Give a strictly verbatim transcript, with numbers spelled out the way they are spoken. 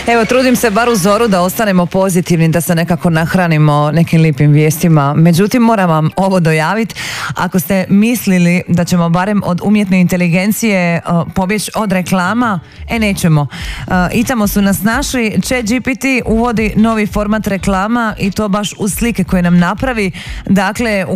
Evo, trudim se bar u zoru da ostanemo pozitivni, da se nekako nahranimo nekim lipim vijestima. Međutim, moram vam ovo dojaviti. Ako ste mislili da ćemo barem od umjetne inteligencije uh, pobjeći od reklama, e nećemo. Uh, I tamo su nas našli. ChatGPT uvodi novi format reklama i to baš uz slike koje nam napravi. Dakle, u